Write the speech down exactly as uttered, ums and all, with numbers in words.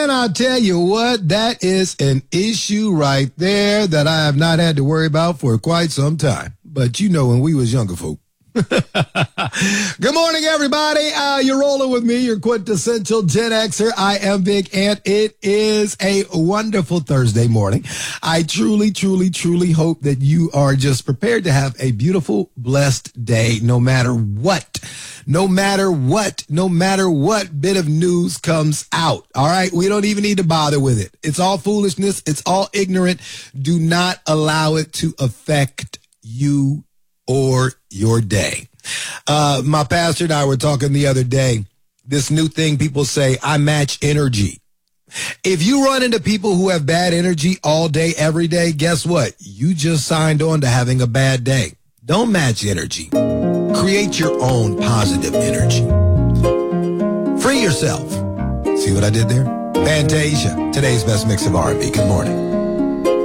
And I'll tell you what, that is an issue right there that I have not had to worry about for quite some time. But you know, when we was younger folk. Good morning, everybody. Uh, you're rolling with me, your quintessential Gen Xer. I am Big Ant. It is a wonderful Thursday morning. I truly, truly, truly hope that you are just prepared to have a beautiful, blessed day, no matter what. No matter what, no matter what bit of news comes out. All right. We don't even need to bother with it. It's all foolishness. It's all ignorant. Do not allow it to affect you or your day. Uh, my pastor and I were talking the other day. This new thing people say, I match energy. If you run into people who have bad energy all day, every day, guess what? You just signed on to having a bad day. Don't match energy. Create your own positive energy. Free yourself. See what I did there? Fantasia, today's best mix of R and B. Good morning.